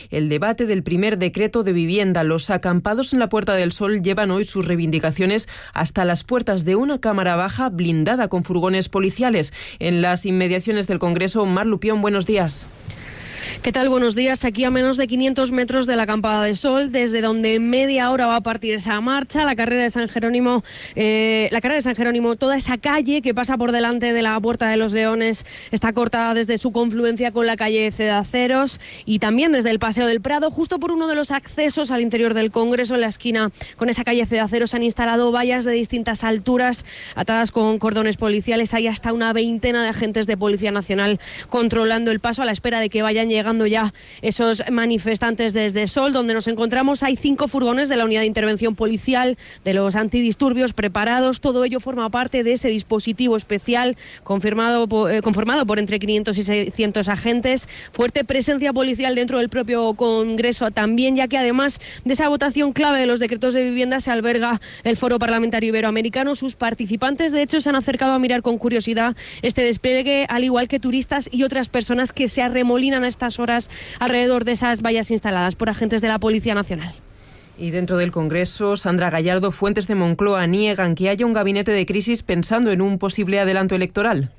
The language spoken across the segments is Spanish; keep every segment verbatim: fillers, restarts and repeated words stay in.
el debate del primer decreto de vivienda. Los acampados en la Puerta del Sol llevan hoy sus reivindicaciones hasta las puertas de una cámara baja blindada con furgones policiales. En las inmediaciones del Congreso, Mar Lupión, buenos días. ¿Qué tal? Buenos días. Aquí a menos de quinientos metros de la Acampada de Sol, desde donde en media hora va a partir esa marcha, la carrera de San Jerónimo, eh, la carrera de San Jerónimo, toda esa calle que pasa por delante de la Puerta de los Leones está cortada desde su confluencia con la calle Cedaceros y también desde el Paseo del Prado, justo por uno de los accesos al interior del Congreso, en la esquina con esa calle Cedaceros, han instalado vallas de distintas alturas atadas con cordones policiales. Hay hasta una veintena de agentes de Policía Nacional controlando el paso a la espera de que vayan llegando ya esos manifestantes desde Sol, donde nos encontramos. Hay cinco furgones de la Unidad de Intervención Policial, de los antidisturbios preparados. Todo ello forma parte de ese dispositivo especial confirmado, eh, conformado por entre quinientos y seiscientos agentes. Fuerte presencia policial dentro del propio Congreso también, ya que además de esa votación clave de los decretos de vivienda se alberga el Foro Parlamentario Iberoamericano. Sus participantes, de hecho, se han acercado a mirar con curiosidad este despliegue, al igual que turistas y otras personas que se arremolinan a estas horas alrededor de esas vallas instaladas por agentes de la Policía Nacional. Y dentro del Congreso, Sandra Gallardo, fuentes de Moncloa niegan que haya un gabinete de crisis pensando en un posible adelanto electoral.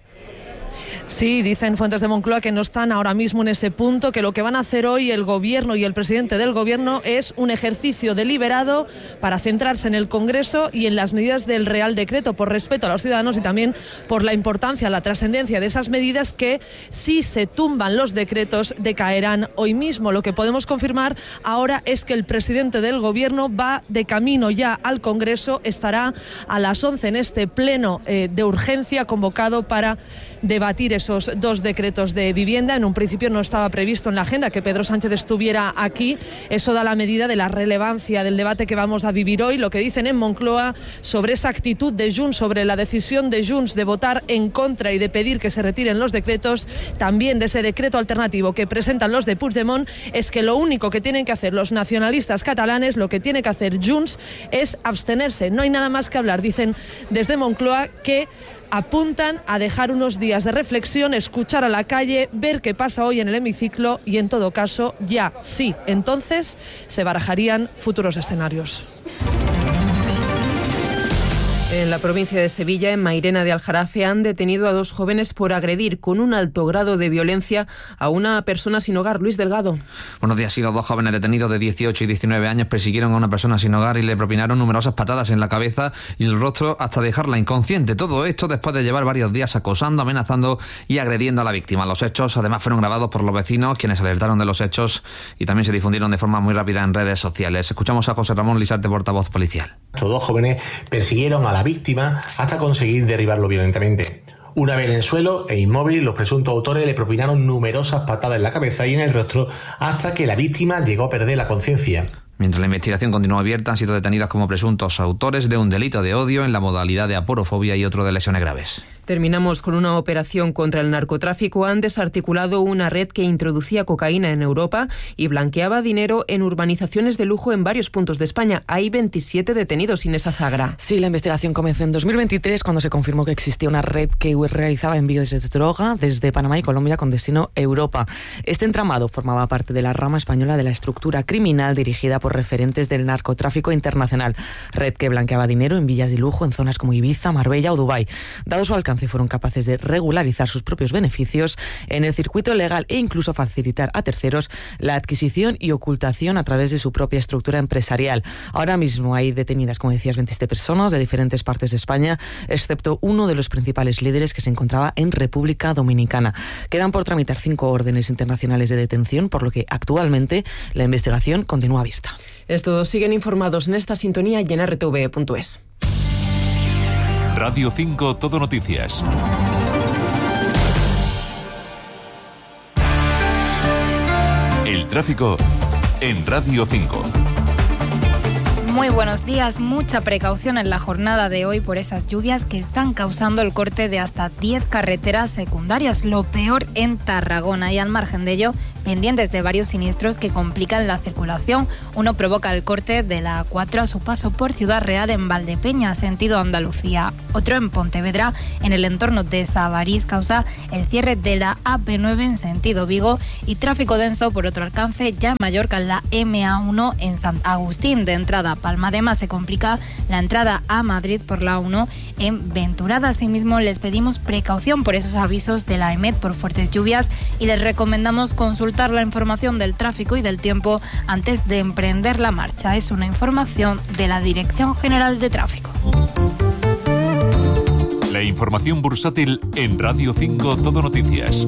Sí, dicen fuentes de Moncloa que no están ahora mismo en ese punto, que lo que van a hacer hoy el Gobierno y el presidente del Gobierno es un ejercicio deliberado para centrarse en el Congreso y en las medidas del Real Decreto, por respeto a los ciudadanos y también por la importancia, la trascendencia de esas medidas que, si se tumban los decretos, decaerán hoy mismo. Lo que podemos confirmar ahora es que el presidente del Gobierno va de camino ya al Congreso, estará a las once en este pleno eh, de urgencia convocado para debatir esos dos decretos de vivienda. En un principio no estaba previsto en la agenda que Pedro Sánchez estuviera aquí. Eso da la medida de la relevancia del debate que vamos a vivir hoy. Lo que dicen en Moncloa sobre esa actitud de Junts, sobre la decisión de Junts de votar en contra y de pedir que se retiren los decretos, también de ese decreto alternativo que presentan los de Puigdemont, es que lo único que tienen que hacer los nacionalistas catalanes, lo que tiene que hacer Junts, es abstenerse. No hay nada más que hablar. Dicen desde Moncloa que apuntan a dejar unos días de reflexión, escuchar a la calle, ver qué pasa hoy en el hemiciclo y, en todo caso, ya sí, entonces se barajarían futuros escenarios. En la provincia de Sevilla, en Mairena de Aljarafe, han detenido a dos jóvenes por agredir con un alto grado de violencia a una persona sin hogar. Luis Delgado. Buenos días. Sí, los dos jóvenes detenidos de dieciocho y diecinueve años persiguieron a una persona sin hogar y le propinaron numerosas patadas en la cabeza y el rostro hasta dejarla inconsciente. Todo esto después de llevar varios días acosando, amenazando y agrediendo a la víctima. Los hechos además fueron grabados por los vecinos, quienes alertaron de los hechos y también se difundieron de forma muy rápida en redes sociales. Escuchamos a José Ramón Lisarte, portavoz policial. Estos dos jóvenes persiguieron a la víctima hasta conseguir derribarlo violentamente. Una vez en el suelo e inmóvil, los presuntos autores le propinaron numerosas patadas en la cabeza y en el rostro hasta que la víctima llegó a perder la conciencia. Mientras la investigación continúa abierta, han sido detenidos como presuntos autores de un delito de odio en la modalidad de aporofobia y otro de lesiones graves. Terminamos con una operación contra el narcotráfico. Han desarticulado una red que introducía cocaína en Europa y blanqueaba dinero en urbanizaciones de lujo en varios puntos de España. Hay veintisiete detenidos, Inés Azagra. Sí, la investigación comenzó en dos mil veintitrés cuando se confirmó que existía una red que realizaba envíos de droga desde Panamá y Colombia con destino Europa. Este entramado formaba parte de la rama española de la estructura criminal dirigida por referentes del narcotráfico internacional. Red que blanqueaba dinero en villas de lujo en zonas como Ibiza, Marbella o Dubái. Dado su alcance, fueron capaces de regularizar sus propios beneficios en el circuito legal e incluso facilitar a terceros la adquisición y ocultación a través de su propia estructura empresarial. Ahora mismo hay detenidas, como decías, veintisiete personas de diferentes partes de España, excepto uno de los principales líderes que se encontraba en República Dominicana. Quedan por tramitar cinco órdenes internacionales de detención, por lo que actualmente la investigación continúa abierta. Estos siguen informados en esta sintonía y en r t v punto es. Radio cinco Todo Noticias. El tráfico en Radio cinco. Muy buenos días. Mucha precaución en la jornada de hoy por esas lluvias que están causando el corte de hasta diez carreteras secundarias. Lo peor en Tarragona, y al margen de ello, pendientes de varios siniestros que complican la circulación. Uno provoca el corte de la A cuatro a su paso por Ciudad Real en Valdepeñas, sentido Andalucía. Otro en Pontevedra, en el entorno de Sabarís, causa el cierre de la A P nueve en sentido Vigo, y tráfico denso por otro alcance ya en Mallorca, en la M A uno en San Agustín de entrada. Palma. Además, se complica la entrada a Madrid por la A uno en Venturada. Asimismo, les pedimos precaución por esos avisos de la EMET por fuertes lluvias y les recomendamos consultar la información del tráfico y del tiempo antes de emprender la marcha. Es una información de la Dirección General de Tráfico. La información bursátil en Radio cinco Todo Noticias.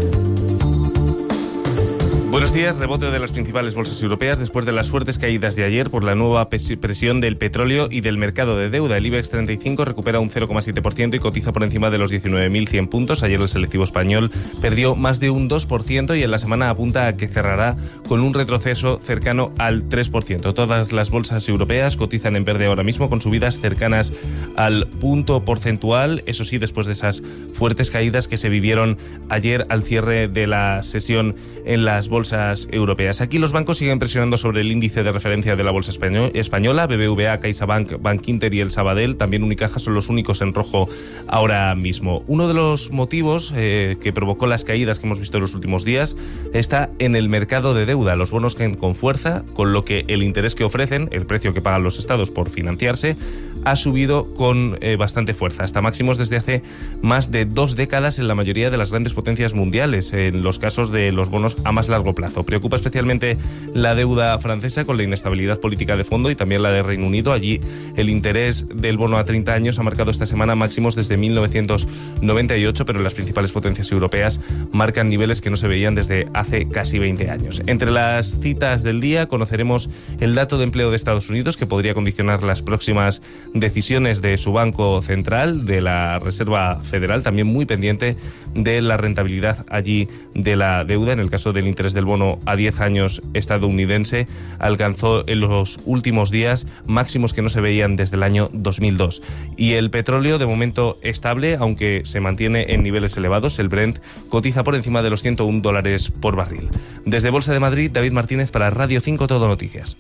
Buenos días. Rebote de las principales bolsas europeas después de las fuertes caídas de ayer por la nueva presión del petróleo y del mercado de deuda. El IBEX treinta y cinco recupera un cero coma siete por ciento y cotiza por encima de los diecinueve mil cien puntos. Ayer el selectivo español perdió más de un dos por ciento y en la semana apunta a que cerrará con un retroceso cercano al tres por ciento. Todas las bolsas europeas cotizan en verde ahora mismo, con subidas cercanas al punto porcentual. Eso sí, después de esas fuertes caídas que se vivieron ayer al cierre de la sesión en las bolsas europeas. Aquí los bancos siguen presionando sobre el índice de referencia de la bolsa española. B B V A, CaixaBank, Bankinter y el Sabadell, también Unicaja, son los únicos en rojo ahora mismo. Uno de los motivos eh, que provocó las caídas que hemos visto en los últimos días está en el mercado de deuda. Los bonos caen con fuerza, con lo que el interés que ofrecen, el precio que pagan los estados por financiarse, ha subido con eh, bastante fuerza, hasta máximos desde hace más de dos décadas en la mayoría de las grandes potencias mundiales, en los casos de los bonos a más largo plazo. Preocupa especialmente la deuda francesa, con la inestabilidad política de fondo, y también la de Reino Unido. Allí el interés del bono a treinta años ha marcado esta semana máximos desde mil novecientos noventa y ocho, pero las principales potencias europeas marcan niveles que no se veían desde hace casi veinte años. Entre las citas del día conoceremos el dato de empleo de Estados Unidos, que podría condicionar las próximas decisiones de su Banco Central, de la Reserva Federal, también muy pendiente de la rentabilidad allí de la deuda. En el caso del interés del bono a diez años estadounidense, alcanzó en los últimos días máximos que no se veían desde el año dos mil dos. Y el petróleo, de momento estable, aunque se mantiene en niveles elevados. El Brent cotiza por encima de los ciento uno dólares por barril. Desde Bolsa de Madrid, David Martínez para Radio cinco Todo Noticias.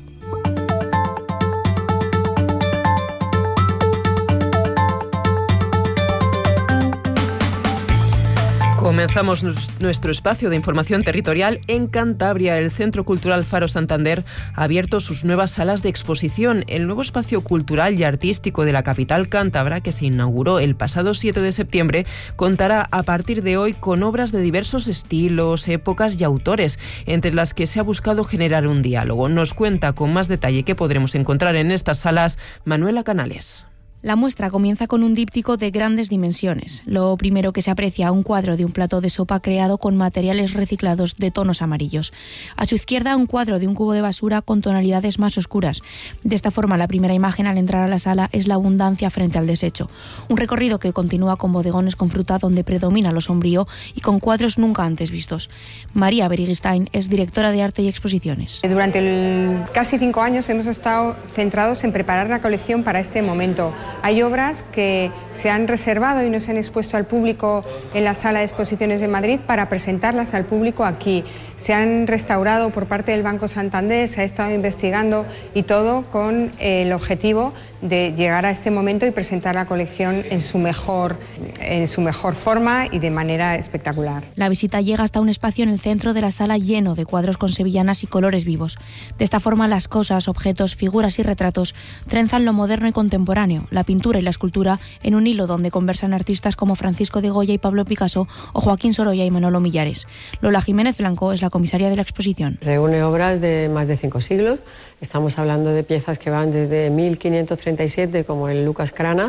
Comenzamos nuestro espacio de información territorial en Cantabria. El Centro Cultural Faro Santander ha abierto sus nuevas salas de exposición. El nuevo espacio cultural y artístico de la capital cántabra, que se inauguró el pasado siete de septiembre, contará a partir de hoy con obras de diversos estilos, épocas y autores, entre las que se ha buscado generar un diálogo. Nos cuenta con más detalle qué podremos encontrar en estas salas Manuela Canales. La muestra comienza con un díptico de grandes dimensiones. Lo primero que se aprecia, un cuadro de un plato de sopa creado con materiales reciclados de tonos amarillos. A su izquierda, un cuadro de un cubo de basura con tonalidades más oscuras. De esta forma, la primera imagen al entrar a la sala es la abundancia frente al desecho. Un recorrido que continúa con bodegones con fruta donde predomina lo sombrío y con cuadros nunca antes vistos. María Berigistain es directora de arte y exposiciones. Durante el, casi cinco años hemos estado centrados en preparar la colección para este momento. Hay obras que se han reservado y no se han expuesto al público en la sala de exposiciones de Madrid para presentarlas al público aquí. Se han restaurado por parte del Banco Santander, se ha estado investigando y todo con el objetivo de llegar a este momento y presentar la colección en su mejor, en su mejor forma y de manera espectacular. La visita llega hasta un espacio en el centro de la sala lleno de cuadros con sevillanas y colores vivos. De esta forma, las cosas, objetos, figuras y retratos trenzan lo moderno y contemporáneo, la pintura y la escultura, en un hilo donde conversan artistas como Francisco de Goya y Pablo Picasso o Joaquín Sorolla y Manolo Millares. Lola Jiménez Blanco es la comisaria de la exposición. Reúne obras de más de cinco siglos. Estamos hablando de piezas que van desde mil quinientos treinta y siete, como el Lucas Cranach,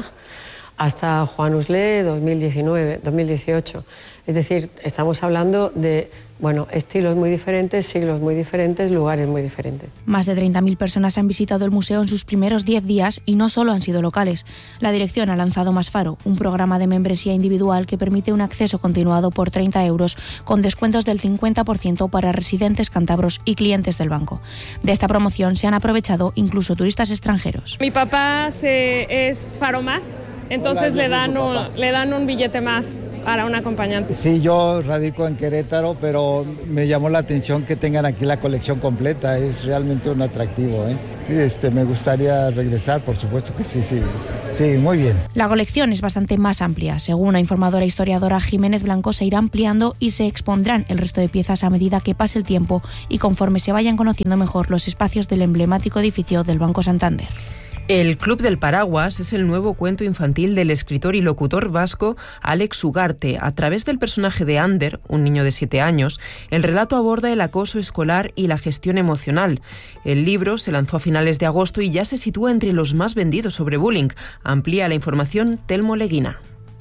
hasta Juan Usle dos mil diecinueve, dos mil dieciocho. Es decir, estamos hablando de bueno, estilos muy diferentes, siglos muy diferentes, lugares muy diferentes. Más de treinta mil personas han visitado el museo en sus primeros diez días y no solo han sido locales. La dirección ha lanzado Más Faro, un programa de membresía individual que permite un acceso continuado por treinta euros con descuentos del cincuenta por ciento para residentes cántabros y clientes del banco. De esta promoción se han aprovechado incluso turistas extranjeros. Mi papá se, es Faro Más, entonces Hola, le, dan un, le dan un billete más. para un acompañante. Sí, yo radico en Querétaro, pero me llamó la atención que tengan aquí la colección completa, es realmente un atractivo, ¿eh? Este, me gustaría regresar, por supuesto que sí, sí, sí, muy bien. La colección es bastante más amplia. Según la informadora historiadora Jiménez Blanco, se irá ampliando y se expondrán el resto de piezas a medida que pase el tiempo y conforme se vayan conociendo mejor los espacios del emblemático edificio del Banco Santander. El Club del Paraguas es el nuevo cuento infantil del escritor y locutor vasco Alex Ugarte. A través del personaje de Ander, un niño de siete años, el relato aborda el acoso escolar y la gestión emocional. El libro se lanzó a finales de agosto y ya se sitúa entre los más vendidos sobre bullying. Amplía la información Telmo Leguina.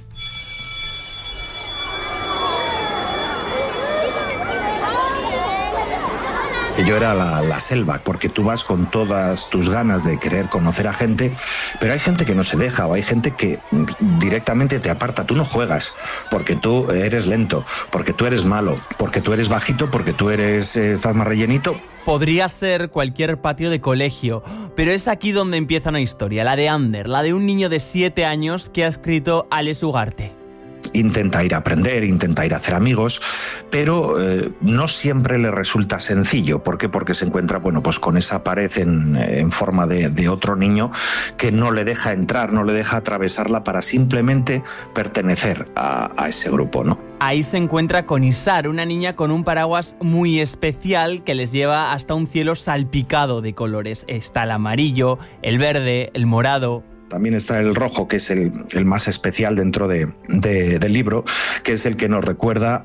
Yo era la, la selva, porque tú vas con todas tus ganas de querer conocer a gente, pero hay gente que no se deja, o hay gente que directamente te aparta. Tú no juegas, porque tú eres lento, porque tú eres malo, porque tú eres bajito, porque tú eres eh, estás más rellenito. Podría ser cualquier patio de colegio, pero es aquí donde empieza una historia, la de Ander, la de un niño de siete años que ha escrito Alex Ugarte. Intenta ir a aprender, intenta ir a hacer amigos, pero eh, no siempre le resulta sencillo. ¿Por qué? Porque se encuentra, bueno, pues con esa pared en, en forma de, de otro niño que no le deja entrar, no le deja atravesarla para simplemente pertenecer a, a ese grupo, ¿no? Ahí se encuentra con Isar, una niña con un paraguas muy especial que les lleva hasta un cielo salpicado de colores. Está el amarillo, el verde, el morado. También está el rojo, que es el, el más especial dentro de, de, del libro, que es el que nos recuerda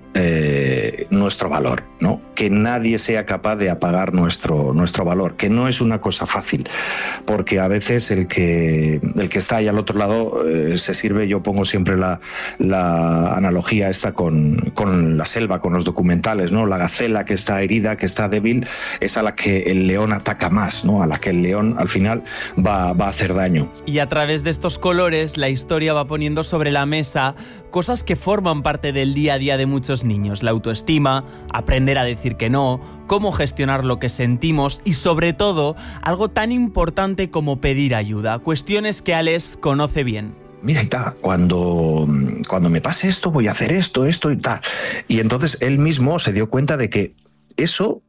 eh, nuestro valor, ¿no? Que nadie sea capaz de apagar nuestro, nuestro valor, que no es una cosa fácil, porque a veces el que, el que está ahí al otro lado eh, se sirve. Yo pongo siempre la, la analogía esta con, con la selva, con los documentales, ¿no? La gacela que está herida, que está débil, es a la que el león ataca más, ¿no? A la que el león al final va, va a hacer daño. Y a través de estos colores, la historia va poniendo sobre la mesa cosas que forman parte del día a día de muchos niños. La autoestima, aprender a decir que no, cómo gestionar lo que sentimos y, sobre todo, algo tan importante como pedir ayuda. Cuestiones que Alex conoce bien. Mira, y tal, cuando, cuando me pase esto, voy a hacer esto, esto y tal. Y entonces él mismo se dio cuenta de que eso...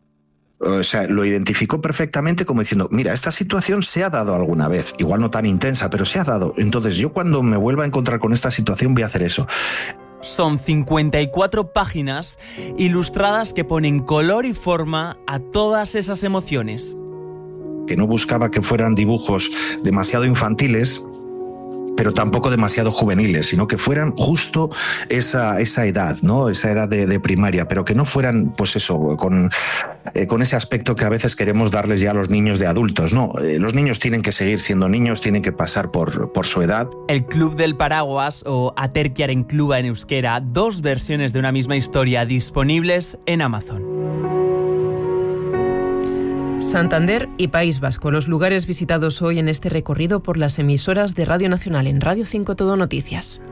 O sea, lo identificó perfectamente como diciendo, mira, esta situación se ha dado alguna vez, igual no tan intensa, pero se ha dado. Entonces yo cuando me vuelva a encontrar con esta situación voy a hacer eso. Son cincuenta y cuatro páginas ilustradas que ponen color y forma a todas esas emociones. Que no buscaba que fueran dibujos demasiado infantiles, pero tampoco demasiado juveniles, sino que fueran justo esa, esa edad, ¿no? Esa edad de, de primaria, pero que no fueran, pues eso, con, eh, con ese aspecto que a veces queremos darles ya a los niños de adultos. No, eh, los niños tienen que seguir siendo niños, tienen que pasar por, por su edad. El Club del Paraguas, o Aterkiaren Kluba en euskera, dos versiones de una misma historia disponibles en Amazon. Santander y País Vasco, los lugares visitados hoy en este recorrido por las emisoras de Radio Nacional. En Radio cinco Todo Noticias.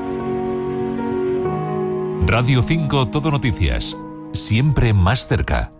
Radio cinco Todo Noticias, siempre más cerca.